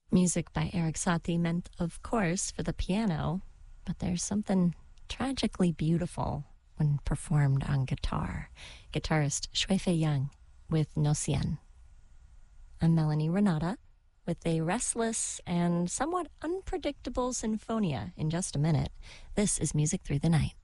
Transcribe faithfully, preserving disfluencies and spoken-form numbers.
Music by Erik Satie meant, of course, for the piano, but there's something tragically beautiful when performed on guitar. Guitarist Shuifei Yang with No Cien. I'm Melanie Renata with a restless and somewhat unpredictable sinfonia in just a minute. This is Music Through the Night.